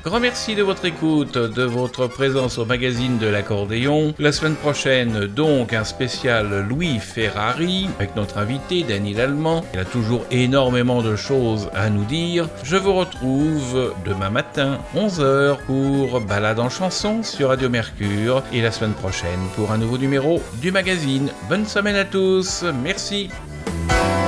Grand merci de votre écoute, de votre présence au magazine de l'accordéon. La semaine prochaine, donc, un spécial Louis Ferrari avec notre invité Dany Lallemand. Il a toujours énormément de choses à nous dire. Je vous retrouve demain matin, 11h, pour Balade en chanson sur Radio Mercure et la semaine prochaine pour un nouveau numéro du magazine. Bonne semaine à tous, merci.